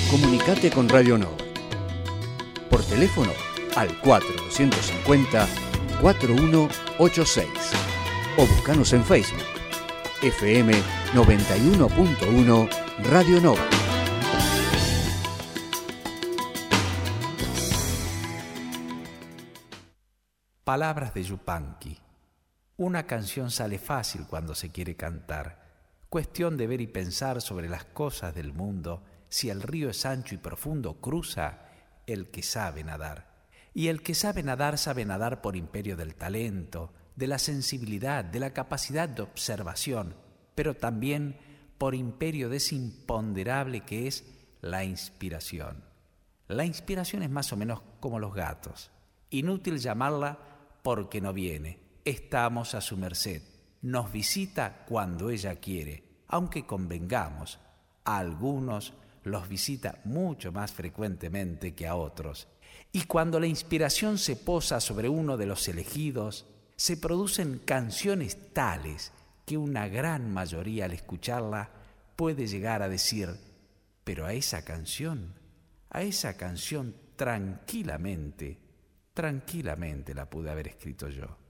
Comunicate con Radio Nova. Por teléfono al 4250-4186 o buscanos en Facebook. FM 91.1 Radio Nova. Palabras de Yupanqui. Una canción sale fácil cuando se quiere cantar. Cuestión de ver y pensar sobre las cosas del mundo. Si el río es ancho y profundo, cruza el que sabe nadar. Y el que sabe nadar por imperio del talento, de la sensibilidad, de la capacidad de observación, pero también por imperio de ese imponderable que es la inspiración. La inspiración es más o menos como los gatos. Inútil llamarla porque no viene. Estamos a su merced. Nos visita cuando ella quiere, aunque convengamos, a algunos los visita mucho más frecuentemente que a otros. Y cuando la inspiración se posa sobre uno de los elegidos, se producen canciones tales que una gran mayoría al escucharla puede llegar a decir: pero a esa canción tranquilamente la pude haber escrito yo.